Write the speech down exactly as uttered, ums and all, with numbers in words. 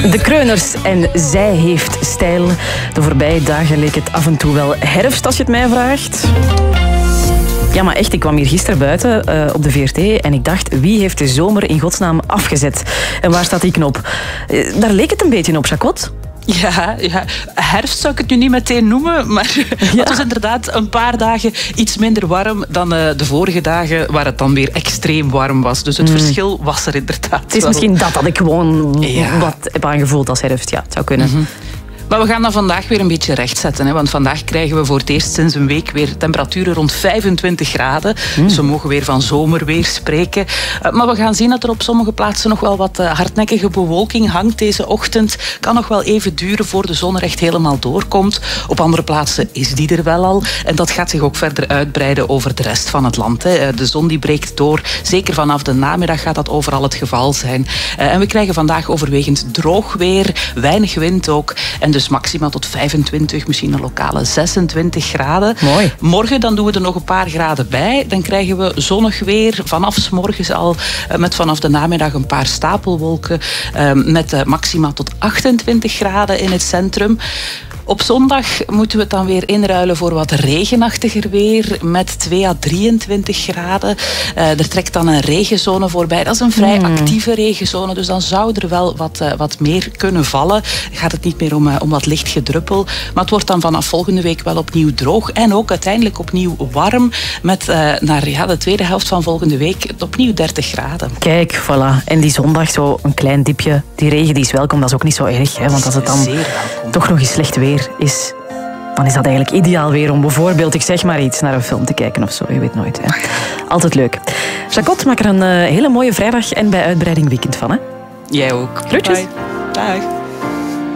De Kreuners en Zij heeft stijl. De voorbije dagen leek het af en toe wel herfst, als je het mij vraagt. Ja, maar echt, ik kwam hier gisteren buiten uh, op de V R T en ik dacht, wie heeft de zomer in godsnaam afgezet? En waar staat die knop? Uh, daar leek het een beetje op, Jacot. Ja, ja, herfst zou ik het nu niet meteen noemen, maar ja. Het was inderdaad een paar dagen iets minder warm dan uh, de vorige dagen, waar het dan weer extreem warm was. Dus het mm. verschil was er inderdaad. Het is wel. Misschien dat dat ik gewoon ja. wat heb aangevoeld als herfst. Ja, het zou kunnen. Mm-hmm. Maar we gaan dat vandaag weer een beetje rechtzetten. Hè? Want vandaag krijgen we voor het eerst sinds een week weer temperaturen rond vijfentwintig graden. Mm. Dus we mogen weer van zomerweer spreken. Uh, maar we gaan zien dat er op sommige plaatsen nog wel wat uh, hardnekkige bewolking hangt deze ochtend. Kan nog wel even duren voor de zon er echt helemaal doorkomt. Op andere plaatsen is die er wel al. En dat gaat zich ook verder uitbreiden over de rest van het land. Hè? De zon die breekt door. Zeker vanaf de namiddag gaat dat overal het geval zijn. Uh, en we krijgen vandaag overwegend droog weer. Weinig wind ook. En dus maximaal tot vijfentwintig, misschien een lokale zesentwintig graden. Mooi. Morgen dan doen we er nog een paar graden bij. Dan krijgen we zonnig weer. Vanaf 's morgens al met vanaf de namiddag een paar stapelwolken. Met maximaal tot achtentwintig graden in het centrum. Op zondag moeten we het dan weer inruilen voor wat regenachtiger weer met twee à drieëntwintig graden. Uh, er trekt dan een regenzone voorbij. Dat is een vrij mm. actieve regenzone, dus dan zou er wel wat, uh, wat meer kunnen vallen. Gaat het niet meer om, uh, om wat licht gedruppel. Maar het wordt dan vanaf volgende week wel opnieuw droog en ook uiteindelijk opnieuw warm met uh, naar ja, de tweede helft van volgende week opnieuw dertig graden. Kijk, voilà. En die zondag zo een klein dipje. Die regen die is welkom, dat is ook niet zo erg. Hè? Want als het dan toch nog eens slecht weer is, dan is dat eigenlijk ideaal weer om bijvoorbeeld, ik zeg maar iets, naar een film te kijken of zo. Je weet nooit. Hè. Altijd leuk. Jacot, maak er een uh, hele mooie vrijdag en bij uitbreiding weekend van. Hè? Jij ook. Groetjes. Bye. Dag.